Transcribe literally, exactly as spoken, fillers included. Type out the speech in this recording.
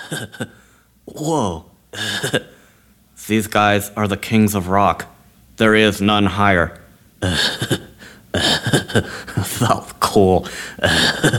Whoa. These guys are the kings of rock. There is none higher. That was cool.